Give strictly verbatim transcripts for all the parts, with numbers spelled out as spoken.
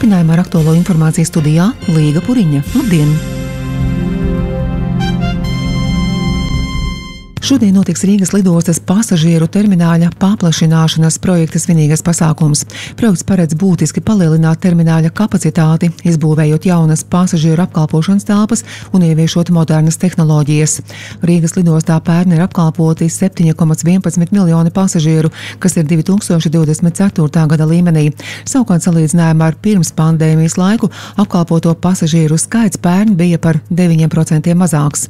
Turpinājumā ar aktuālo informāciju studijā Līga Puriņa. Labdien! Šodien notiks Rīgas lidostas pasažieru termināļa paplašināšanas projekta svinīgais pasākums. Projekts paredz būtiski palielināt termināļa kapacitāti, izbūvējot jaunas pasažieru apkalpošanas telpas un ieviešot modernas tehnoloģijas. Rīgas lidostā pērn ir apkalpoti septiņi komats vienpadsmit miljoni pasažieru, kas ir divi tūkstoši divdesmit ceturtā gada līmenī. Savukārt salīdzinājumā ar pirms pandēmijas laiku apkalpoto pasažieru skaits pērn bija par deviņiem procentiem mazāks.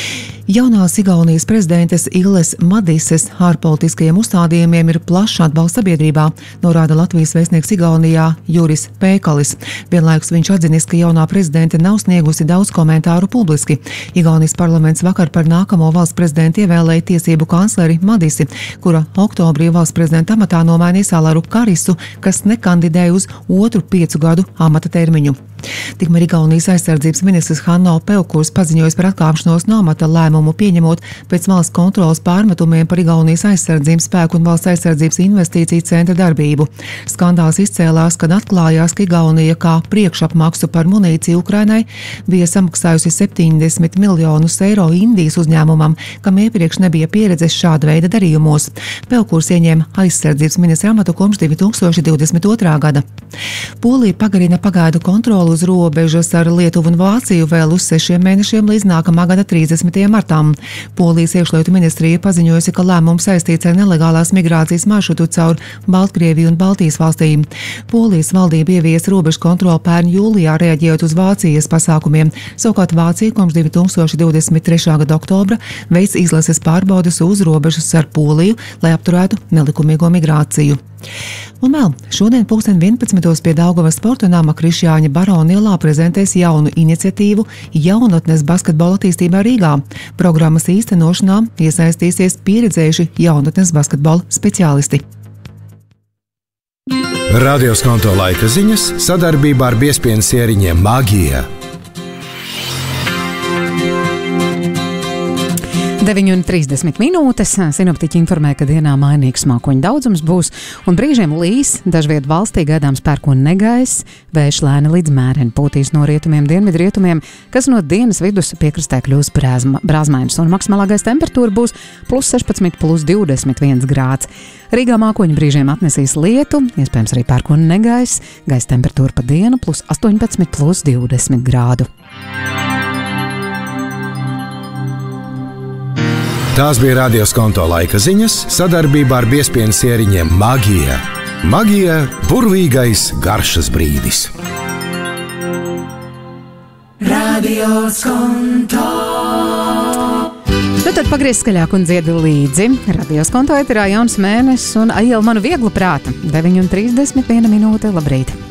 Jaunās Igaunijas prezidentes Illes Madises ārpolitiskajiem uzstādījumiem ir plašs atbalsts sabiedrībā, norāda Latvijas vēstnieks Igaunijā Juris Pēkalis. Vienlaikus viņš atzinis, ka jaunā prezidente nav sniegusi daudz komentāru publiski. Igaunijas parlaments vakar par nākamo valsts prezidentu ievēlēja tiesību kancleri Madisi, kura oktobrī valsts prezidenta amatā nomainīja Salaru Karisu, kas nekandidēja uz otru piecu gadu amata termiņu. Tikmēr Igaunijas aizsardzības ministrs Hanno Pevkurs paziņojas par atkāpšanos no amata lēmumu pieņemot pēc valsts kontrolas pārmetumiem par Igaunijas aizsardzības spēku un valsts aizsardzības investīciju centra darbību. Skandāls izcēlās, kad atklājās, ka Igaunija kā priekšapmaksu par munīciju Ukrainai bija samaksājusi septiņdesmit miljonus eiro Indijas uzņēmumam, kam iepriekš nebija pieredzes šāda veida darījumos. Pevkurs ieņēma aizsardzības ministra amatu kopš divi tūkstoši divdesmit otrā gada. Polija pagarina pagaidu kontroli uz robežas ar Lietuvu un Vāciju vēl uz sešiem mēnešiem līdz nākamā gada trīsdesmitajam martam. Polijas iekšlietu ministrija paziņojusi, ka lēmums saistīts ar nelegālās migrācijas maršrutu caur Baltkrieviju un Baltijas valstīm. Polijas valdība ievies robežu kontroli pērn jūlijā, reaģējot uz Vācijas pasākumiem. Savukārt Vācija kopš divi tūkstoši divdesmit trešā gada oktobra veic izlases pārbaudes uz robežas ar Poliju, lai apturētu nelikumīgo migrāciju. Un vēl šodien pulksten vienpadsmitos pie Daugavas sporta nama Krišjāņa Barona ielā prezentēs jaunu iniciatīvu jaunatnes basketbola attīstībā Rīgā. Programmas īstenošanā iesaistīsies pieredzējuši jaunatnes basketbola speciālisti. Radio Skonto laika ziņas sadarbībā ar biezpienu sieriņiem Magija. deviņi un trīsdesmit minūtes. Sinoptiķi informē, ka dienā mainīgs mākoņu daudzums būs un brīžiem līs, dažviet valstī gaidāms pērkona negaiss, vējš lēni līdz mēreni pūtīs no rietumiem dienvidrietumiem, kas no dienas vidus piekrastē kļūs brāzmainas un maksimālākais temperatūra būs plus sešpadsmit, plus divdesmit viens grāds. Rīgā mākoņi brīžiem atnesīs lietu, iespējams arī pērkona negaiss, gaisa temperatūra pa dienu plus astoņpadsmit, plus divdesmit grādu. Tās bija Radio Skonto laika ziņas sadarbībā ar biezpienu sieriņiem Magija. Magija – burvīgais garšas brīdis. Radio Skonto. Nu tad pagriez skaļāk un dziedi līdzi. Radio Skonto ēterā jauns mēnesis un Aiela manu vieglu prāta. deviņi un trīsdesmit viena minūte, labrīt.